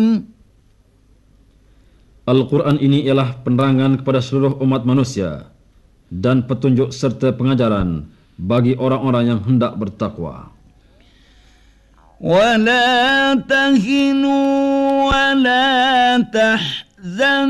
Al-Quran ini ialah penerangan kepada seluruh umat manusia dan petunjuk serta pengajaran bagi orang-orang yang hendak bertakwa. ولا تهنوا ولا تحزنوا